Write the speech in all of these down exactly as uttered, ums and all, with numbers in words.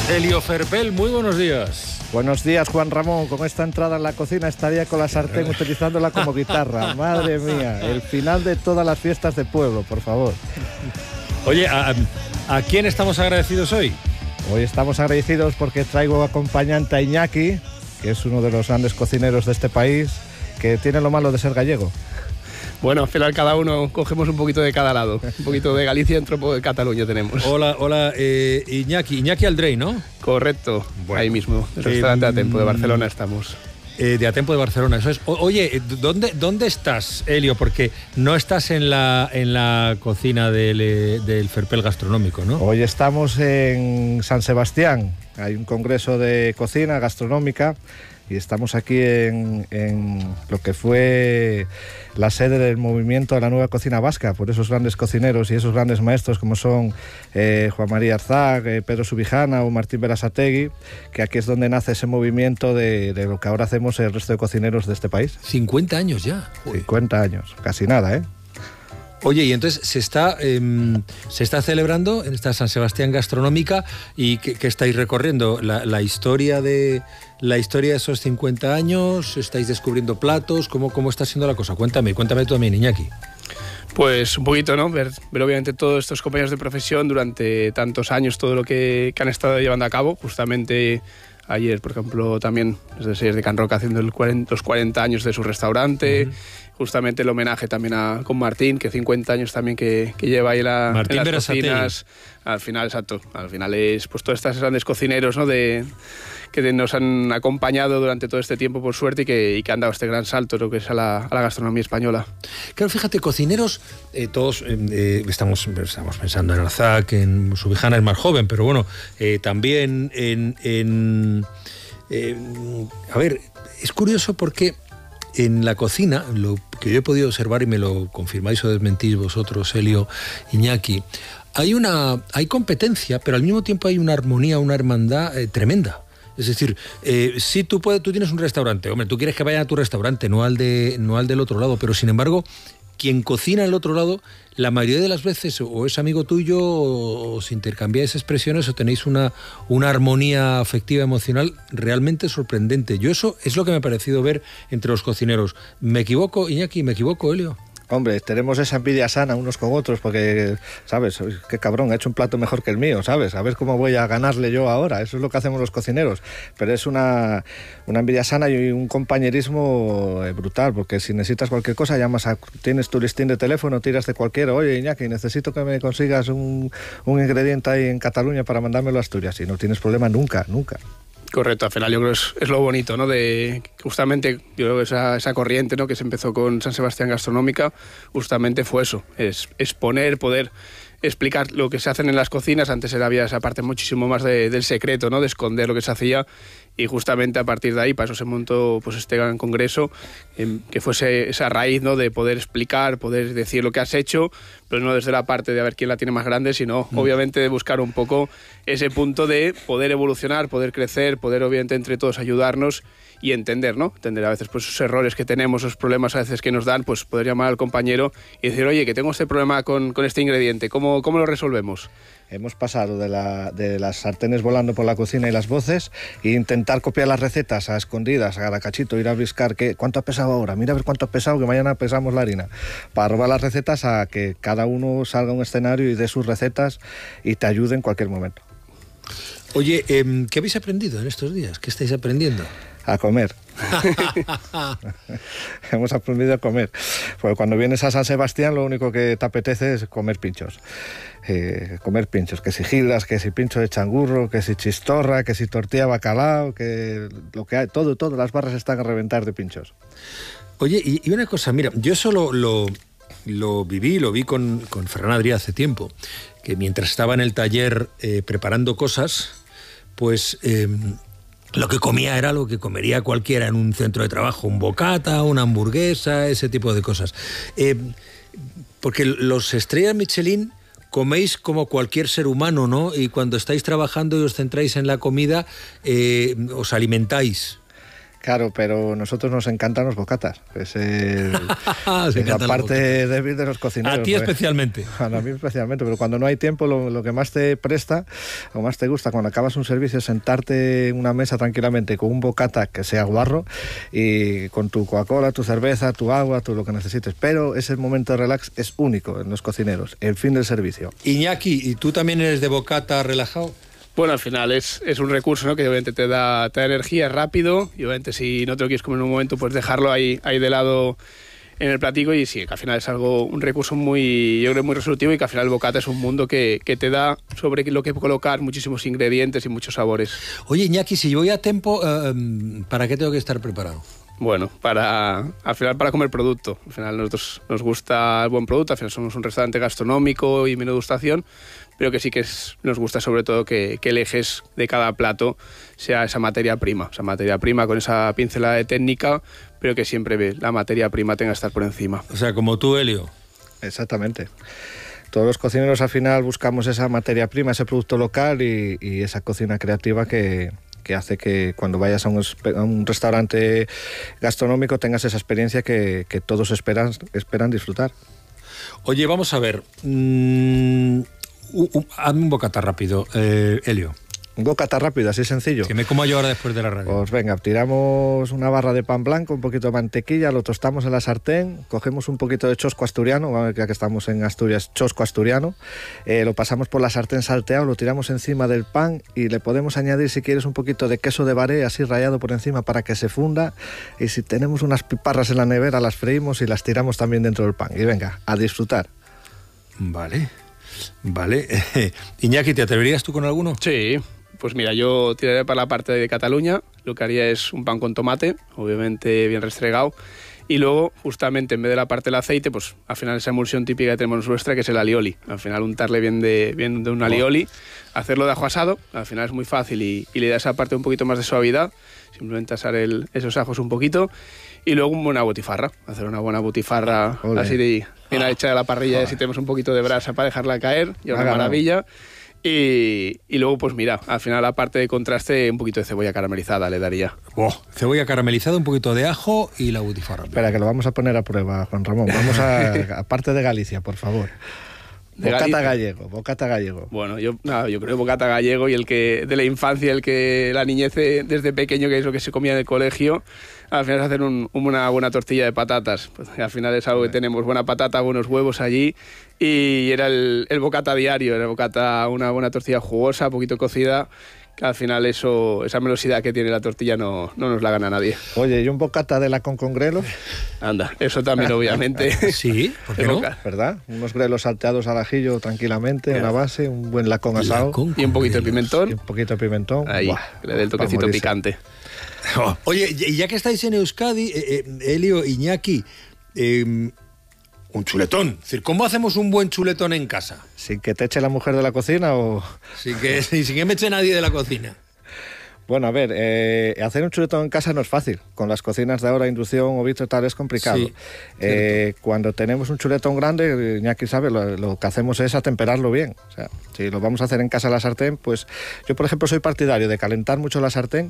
Elio Ferpel, muy buenos días. Buenos días, Juan Ramón. Con esta entrada en la cocina estaría con la sartén utilizándola como guitarra. Madre mía, el final de todas las fiestas de pueblo, por favor. Oye, ¿a, a quién estamos agradecidos hoy? Hoy estamos agradecidos porque traigo acompañante a Iñaki, que es uno de los grandes cocineros de este país, que tiene lo malo de ser gallego. Bueno, al final cada uno cogemos un poquito de cada lado. Un poquito de Galicia, un poco de Cataluña tenemos. Hola, hola, eh, Iñaki, Iñaki Aldrey, ¿no? Correcto, bueno, ahí mismo, el restaurante eh, Atempo de Barcelona estamos. Eh, de Atempo de Barcelona, eso es. O, oye, ¿dónde, ¿dónde estás, Elio? Porque no estás en la, en la cocina del, del Ferpel gastronómico, ¿no? Hoy estamos en San Sebastián. Hay un congreso de cocina gastronómica y estamos aquí en, en lo que fue la sede del movimiento de la nueva cocina vasca, por esos grandes cocineros y esos grandes maestros como son eh, Juan María Arzak, eh, Pedro Subijana o Martín Berasategui, que aquí es donde nace ese movimiento de, de lo que ahora hacemos el resto de cocineros de este país. cincuenta años ya. Uy. cincuenta años, casi nada, ¿eh? Oye, y entonces se está, eh, se está celebrando en esta San Sebastián gastronómica y que, que estáis recorriendo la, la historia de la historia de esos cincuenta años, estáis descubriendo platos, ¿cómo, cómo está siendo la cosa? Cuéntame, cuéntame tú también, Iñaki. Pues un poquito, ¿no? Ver, ver obviamente todos estos compañeros de profesión durante tantos años, todo lo que, que han estado llevando a cabo, justamente. Ayer, por ejemplo, también desde de Can Roca haciendo el cuarenta, los cuarenta años de su restaurante. Uh-huh. Justamente el homenaje también a, con Martín, que cincuenta años también que, que lleva ahí la, Martín en las cocinas. Al final, exacto. Al final es pues todos estos grandes cocineros, ¿no? De, que nos han acompañado durante todo este tiempo, por suerte, y que, y que han dado este gran salto, lo que es a la, a la gastronomía española. Claro, fíjate, cocineros, eh, todos eh, estamos, estamos pensando en Arzak, en Subijana, el más joven, pero bueno, eh, también en... en eh, a ver, es curioso porque en la cocina, lo que yo he podido observar y me lo confirmáis o desmentís vosotros, Elio, Iñaki, hay una hay competencia, pero al mismo tiempo hay una armonía, una hermandad eh, tremenda. Es decir, eh, si tú puedes, tú tienes un restaurante, hombre, tú quieres que vayan a tu restaurante, no al de no al del otro lado, pero sin embargo, quien cocina al otro lado, la mayoría de las veces o es amigo tuyo o os intercambiáis expresiones o tenéis una, una armonía afectiva, emocional realmente sorprendente. Yo eso es lo que me ha parecido ver entre los cocineros. ¿Me equivoco, Iñaki? ¿Me equivoco, Elio? Hombre, tenemos esa envidia sana unos con otros porque, ¿sabes? Qué cabrón, ha hecho un plato mejor que el mío, ¿sabes? A ver cómo voy a ganarle yo ahora. Eso es lo que hacemos los cocineros. Pero es una, una envidia sana y un compañerismo brutal, porque si necesitas cualquier cosa, llamas a... Tienes tu listín de teléfono, tiras de cualquiera. Oye, Iñaki, necesito que me consigas un, un ingrediente ahí en Cataluña para mandármelo a Asturias. Y no tienes problema nunca, nunca. Correcto, al final yo creo que es, es lo bonito, ¿no? De justamente, yo creo que esa, esa corriente, ¿no? Que se empezó con San Sebastián Gastronómica, justamente fue eso, es exponer, poder explicar lo que se hacen en las cocinas. Antes era, había esa parte muchísimo más de, del secreto, ¿no? De esconder lo que se hacía, y justamente a partir de ahí, para eso se montó pues este gran congreso, eh, que fuese esa raíz, ¿no? De poder explicar, poder decir lo que has hecho, pero no desde la parte de a ver quién la tiene más grande, sino mm. obviamente de buscar un poco ese punto de poder evolucionar, poder crecer, poder obviamente entre todos ayudarnos y entender, ¿no? Entender a veces pues esos errores que tenemos, esos problemas a veces que nos dan, pues poder llamar al compañero y decir, oye, que tengo este problema con, con este ingrediente, ¿cómo, cómo lo resolvemos? Hemos pasado de, la, de las sartenes volando por la cocina y las voces e intentar copiar las recetas a escondidas, a cachito, ir a buscar qué, cuánto ha pesado ahora, mira a ver cuánto ha pesado, que mañana pesamos la harina, para robar las recetas, a que cada uno salga a un escenario y dé sus recetas y te ayude en cualquier momento. Oye, eh, ¿qué habéis aprendido en estos días? ¿Qué estáis aprendiendo? A comer. Hemos aprendido a comer. Porque cuando vienes a San Sebastián lo único que te apetece es comer pinchos. Eh, comer pinchos, que si gildas, que si pincho de changurro, que si chistorra, que si tortilla bacalao, que lo que hay, todo, todo, las barras están a reventar de pinchos. Oye, y, y una cosa, mira, yo eso lo, lo, lo viví, lo vi con, con Ferran Adrià hace tiempo, que mientras estaba en el taller eh, preparando cosas, pues... Eh, lo que comía era lo que comería cualquiera en un centro de trabajo, un bocata, una hamburguesa, ese tipo de cosas. Eh, porque los estrellas Michelin coméis como cualquier ser humano, ¿no? Y cuando estáis trabajando y os centráis en la comida, eh, os alimentáis. Claro, pero nosotros nos encantan los bocatas. Es, el, Se es la parte débil de los cocineros. A ti pues. especialmente. A mí especialmente, pero cuando no hay tiempo, lo, lo que más te presta, o más te gusta cuando acabas un servicio es sentarte en una mesa tranquilamente con un bocata que sea guarro y con tu Coca-Cola, tu cerveza, tu agua, tú lo que necesites. Pero ese momento de relax es único en los cocineros, el fin del servicio. Iñaki, ¿y tú también eres de bocata relajado? Bueno, al final es, es un recurso, ¿no?, que obviamente te da, te da energía, es rápido, y obviamente si no te lo quieres comer en un momento, pues dejarlo ahí, ahí de lado en el platico, y sí, que al final es algo, un recurso muy, yo creo, muy resolutivo, y que al final el bocata es un mundo que, que te da sobre lo que colocar muchísimos ingredientes y muchos sabores. Oye, Iñaki, si voy a tiempo, eh, ¿para qué tengo que estar preparado? Bueno, para, al final para comer producto. Al final nosotros nos gusta el buen producto, al final somos un restaurante gastronómico y menú degustación, pero que sí que es, nos gusta sobre todo que, que el eje de cada plato sea esa materia prima, esa materia prima con esa pincelada de técnica, pero que siempre la materia prima tenga que estar por encima. O sea, como tú, Helio. Exactamente. Todos los cocineros al final buscamos esa materia prima, ese producto local y, y esa cocina creativa que... que hace que cuando vayas a un, a un restaurante gastronómico tengas esa experiencia que, que todos esperan, esperan disfrutar. Oye, vamos a ver. Mm, uh, uh, hazme un bocata rápido, eh, Helio. Un bocata rápido, así sencillo. Que me como yo ahora después de la radio. Pues venga, tiramos una barra de pan blanco, un poquito de mantequilla, lo tostamos en la sartén, cogemos un poquito de chosco asturiano, ya que estamos en Asturias, chosco asturiano, eh, lo pasamos por la sartén salteado, lo tiramos encima del pan y le podemos añadir, si quieres, un poquito de queso de baré así rallado por encima para que se funda, y si tenemos unas piparras en la nevera las freímos y las tiramos también dentro del pan. Y venga, a disfrutar. Vale, vale. Iñaki, ¿te atreverías tú con alguno? Sí. Pues mira, yo tiraría para la parte de Cataluña, lo que haría es un pan con tomate, obviamente bien restregado, y luego, justamente, en vez de la parte del aceite, pues al final esa emulsión típica que tenemos nuestra, que es el alioli. Al final untarle bien de, bien de un alioli, hacerlo de ajo asado, al final es muy fácil y, y le da esa parte un poquito más de suavidad, simplemente asar el, esos ajos un poquito, y luego una buena botifarra, hacer una buena botifarra Olé. así de bien hecha de la parrilla, y si tenemos un poquito de brasa para dejarla caer, y una maravilla. Y, y luego, pues mira, al final la parte de contraste, un poquito de cebolla caramelizada le daría. Oh, cebolla caramelizada, un poquito de ajo y la butifarra. Espera, que lo vamos a poner a prueba, Juan Ramón. Vamos a, a parte de Galicia, por favor. De bocata Galicia. gallego, bocata gallego. Bueno, yo, no, yo creo bocata gallego, y el que de la infancia, el que la niñez desde pequeño, que es lo que se comía en el colegio, al final es hacer un, una buena tortilla de patatas. Pues, al final es algo que tenemos, buena patata, buenos huevos allí, y era el, el bocata diario, era bocata, una buena tortilla jugosa, poquito cocida, que al final eso, esa melosidad que tiene la tortilla no, no nos la gana nadie. Oye, ¿y un bocata de lacón con grelos? Anda, eso también obviamente. Sí, ¿por qué no? ¿Verdad? Unos grelos salteados al ajillo tranquilamente, yeah. una base, un buen lacón asado. Lacón y un poquito grelos. de pimentón. Y un poquito de pimentón. Ahí, Buah, que le dé el toquecito picante. Oh. Oye, y ya que estáis en Euskadi, eh, eh, Helio, Iñaki, eh, un chuletón. Es decir, ¿cómo hacemos un buen chuletón en casa? ¿Sin que te eche la mujer de la cocina o...? Sin que, sin que me eche nadie de la cocina. Bueno, a ver, eh, hacer un chuletón en casa no es fácil. Con las cocinas de ahora, inducción o vitro tal, es complicado. Sí, eh, cuando tenemos un chuletón grande, Iñaki sabe, lo, lo que hacemos es atemperarlo bien. O sea, si lo vamos a hacer en casa a la sartén, pues yo, por ejemplo, soy partidario de calentar mucho la sartén,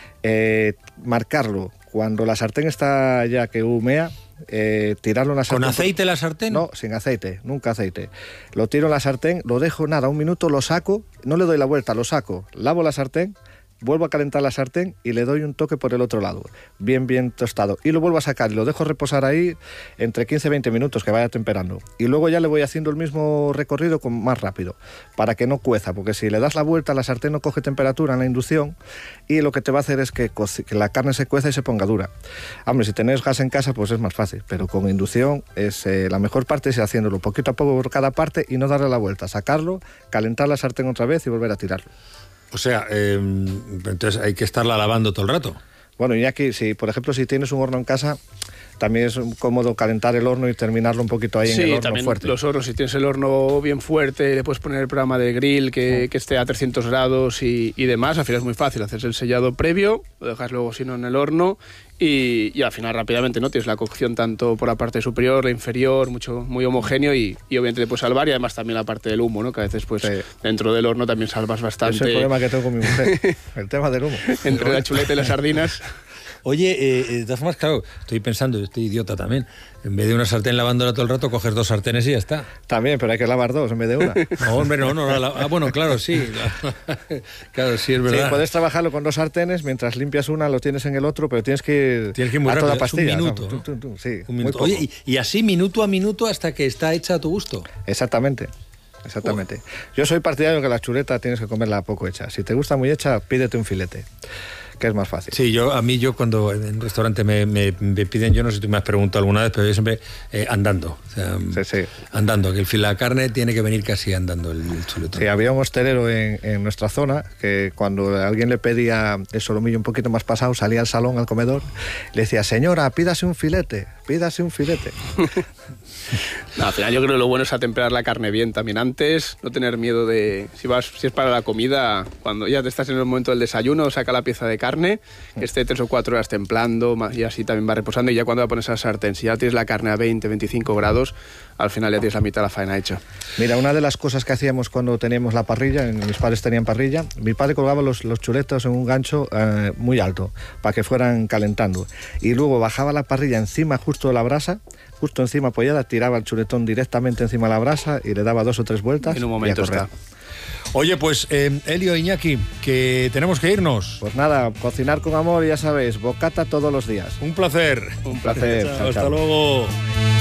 eh, marcarlo. Cuando la sartén está ya que humea, eh, tirarlo en la sartén. ¿Con aceite la sartén? No, sin aceite, nunca aceite. Lo tiro en la sartén, lo dejo nada, un minuto, lo saco, no le doy la vuelta, lo saco, lavo la sartén, vuelvo a calentar la sartén y le doy un toque por el otro lado, bien bien tostado, y lo vuelvo a sacar y lo dejo reposar ahí entre quince a veinte minutos, que vaya temperando, y luego ya le voy haciendo el mismo recorrido con más rápido, para que no cueza, porque si le das la vuelta la sartén no coge temperatura en la inducción y lo que te va a hacer es que, que la carne se cueza y se ponga dura. Hombre, si tenés gas en casa pues es más fácil, pero con inducción es eh, la mejor parte es haciéndolo poquito a poco por cada parte y no darle la vuelta, sacarlo, calentar la sartén otra vez y volver a tirarlo. O sea, eh, entonces hay que estarla lavando todo el rato. Bueno, y aquí, si, por ejemplo, si tienes un horno en casa, también es cómodo calentar el horno y terminarlo un poquito ahí sí, en el horno también fuerte. Los hornos, si tienes el horno bien fuerte, le puedes poner el programa de grill que, sí. que esté a trescientos grados y, y demás. Al final es muy fácil, haces el sellado previo, lo dejas luego sino en el horno y, y al final rápidamente no tienes la cocción tanto por la parte superior, la inferior, mucho muy homogéneo y, y obviamente le puedes salvar y además también la parte del humo, ¿no? Que a veces pues sí. dentro del horno también salvas bastante. Ese es el problema que tengo con mi mujer, el tema del humo. Entre la chuleta y las sardinas. Oye, eh, de todas formas, claro, estoy pensando, estoy idiota también. En vez de una sartén lavándola todo el rato, coges dos sartenes y ya está. También, pero hay que lavar dos en vez de una. No, hombre, no, no. La, ah, bueno, claro, sí. Claro, sí, es verdad. Sí, puedes trabajarlo con dos sartenes, mientras limpias una, lo tienes en el otro, pero tienes que ir, tienes que ir muy a rápido, toda pastilla. es un minuto, ¿no? ¿no? Tum, tum, tum, sí, Un minuto. muy Oye, y, y así minuto a minuto hasta que está hecha a tu gusto. Exactamente. Exactamente. Yo soy partidario que la chuleta tienes que comerla poco hecha. Si te gusta muy hecha, pídete un filete, que es más fácil. Sí, yo a mí yo cuando en un restaurante me, me, me piden, yo no sé si tú me has preguntado alguna vez, pero yo siempre eh, andando, o sea, sí, sí. andando, que el fila de carne tiene que venir casi andando el, el chuletón. Sí, había un hostelero en, en nuestra zona que cuando alguien le pedía el solomillo un poquito más pasado, salía al salón, al comedor, le decía, señora, pídase un filete, pídase un filete. No, al final yo creo que lo bueno es atemperar la carne bien también antes, no tener miedo de, si vas, si es para la comida, cuando ya te estás en el momento del desayuno, saca la pieza de carne, que esté tres o cuatro horas templando y así también va reposando, y ya cuando la pones a la sartén, si ya tienes la carne a veinte, veinticinco grados, al final ya tienes la mitad de la faena hecha. Mira, una de las cosas que hacíamos cuando teníamos la parrilla, mis padres tenían parrilla, mi padre colgaba los, los chuletos en un gancho eh, muy alto para que fueran calentando, y luego bajaba la parrilla encima justo de la brasa, justo encima apoyada, tiraba el chuletón directamente encima de la brasa y le daba dos o tres vueltas. En un momento está. Oye, pues eh, Elio, Iñaki, que tenemos que irnos. Pues nada, cocinar con amor, ya sabéis, bocata todos los días. Un placer. Un placer. Chao, Chao, hasta chao. luego.